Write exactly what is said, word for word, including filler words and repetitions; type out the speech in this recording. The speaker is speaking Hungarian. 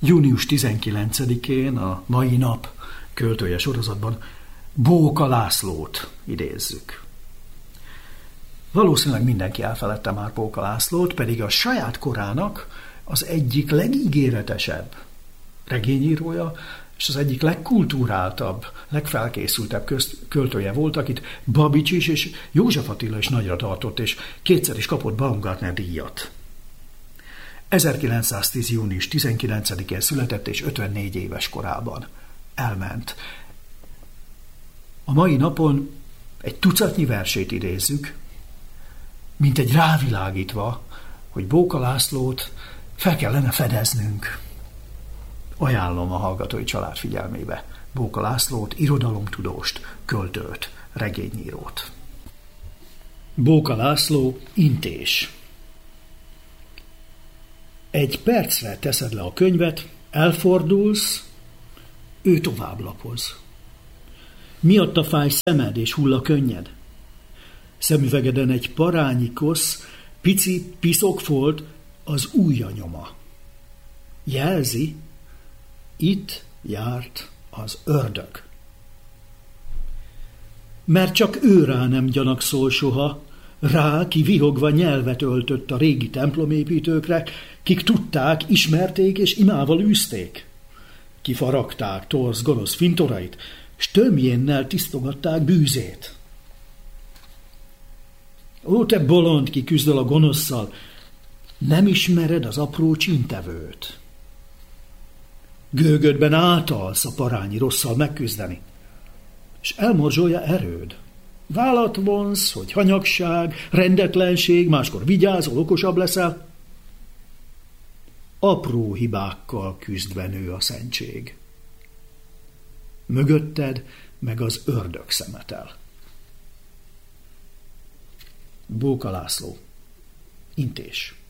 június tizenkilencedikén, a Mai Nap költője sorozatban Bóka Lászlót idézzük. Valószínűleg mindenki elfeledte már Bóka Lászlót, pedig a saját korának az egyik legígéretesebb regényírója, és az egyik legkulturáltabb, legfelkészültebb közt, költője volt, akit Babics is és József Attila is nagyra tartott, és kétszer is kapott Baumgartner díjat. ezerkilencszáztíz. június tizenkilencedikén született, és ötvennégy éves korában elment. A mai napon egy tucatnyi versét idézzük, mint egy rávilágítva, hogy Bóka Lászlót fel kellene fedeznünk. Ajánlom a hallgatói család figyelmébe Bóka Lászlót, irodalomtudóst, költőt, regényírót. Bóka László, intés. Egy percre teszed le a könyvet, elfordulsz, ő tovább lapoz. Miatta fáj szemed és hull a könnyed? Szemüvegeden egy parányi kosz, pici piszokfolt az ujja nyoma. Jelzi, itt járt az ördög. Mert csak ő rá nem gyanakszol soha, rá, ki vihogva nyelvet öltött a régi templomépítőkre, kik tudták, ismerték és imával űzték. Kifaragták torz gonosz fintorait, s tömjénnel tisztogatták bűzét. Ó, te bolond, ki küzdöl a gonosszal, nem ismered az apró csintevőt. Gőgödben átalsz a parányi rosszal megküzdeni, és elmorzsolja erőd. Vállat vonsz, hogy hanyagság, rendetlenség, máskor vigyázol, okosabb leszel. Apró hibákkal küzdve nő a szentség. Mögötted meg az ördög szemetel. Bóka László, intés.